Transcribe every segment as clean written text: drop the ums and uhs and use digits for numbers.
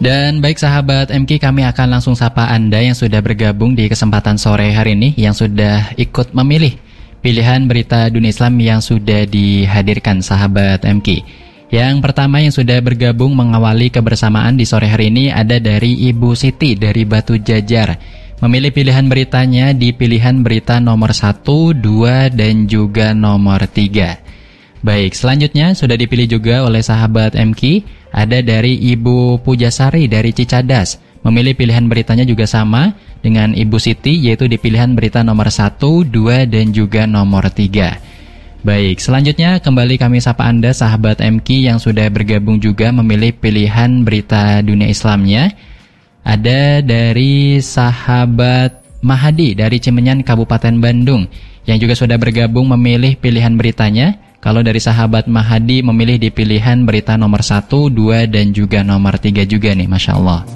Dan baik sahabat MK, kami akan langsung sapa Anda yang sudah bergabung di kesempatan sore hari ini, yang sudah ikut memilih pilihan berita dunia Islam yang sudah dihadirkan sahabat MK. Yang pertama yang sudah bergabung mengawali kebersamaan di sore hari ini ada dari Ibu Siti dari Batu Jajar. Memilih pilihan beritanya di pilihan berita nomor 1, 2, dan juga nomor 3. Baik, selanjutnya sudah dipilih juga oleh sahabat MK, ada dari Ibu Pujasari dari Cicadas. Memilih pilihan beritanya juga sama dengan Ibu Siti, yaitu di pilihan berita nomor 1, 2, dan juga nomor 3. Baik, selanjutnya kembali kami sapa Anda sahabat MK yang sudah bergabung juga memilih pilihan berita dunia Islamnya. Ada dari sahabat Mahadi dari Cimenyan Kabupaten Bandung yang juga sudah bergabung memilih pilihan beritanya. Kalau dari sahabat Mahadi memilih di pilihan berita nomor 1, 2, dan juga nomor 3 juga nih, Masya Allah.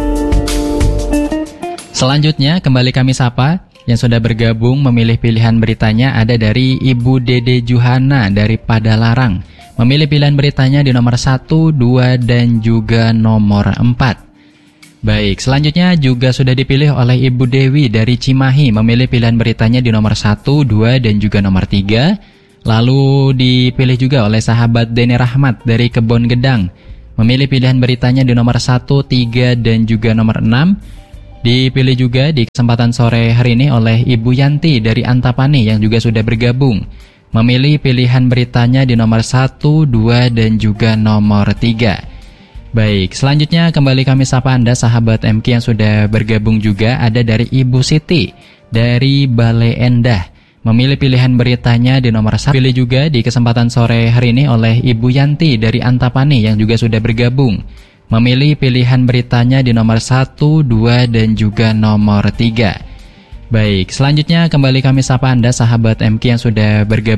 Selanjutnya kembali kami sapa yang sudah bergabung memilih pilihan beritanya ada dari Ibu Dede Juhana dari Padalarang. Memilih pilihan beritanya di nomor 1, 2, dan juga nomor 4. Baik, selanjutnya juga sudah dipilih oleh Ibu Dewi dari Cimahi. Memilih pilihan beritanya di nomor 1, 2, dan juga nomor 3. Lalu dipilih juga oleh sahabat Deni Rahmat dari Kebon Gedang. Memilih pilihan beritanya di nomor 1, 3, dan juga nomor 6. Dipilih juga di kesempatan sore hari ini oleh Ibu Yanti dari Antapani yang juga sudah bergabung. Memilih pilihan beritanya di nomor 1, 2, dan juga nomor 3. Baik, selanjutnya kembali kami sapa Anda sahabat MK yang sudah bergabung juga. Ada dari Ibu Siti dari Bale Endah. Memilih pilihan beritanya di nomor 1. Pilih juga di kesempatan sore hari ini oleh Ibu Yanti dari Antapani yang juga sudah bergabung. Memilih pilihan beritanya di nomor 1, 2, dan juga nomor 3. Baik, selanjutnya kembali kami sapa Anda sahabat MK yang sudah bergabung.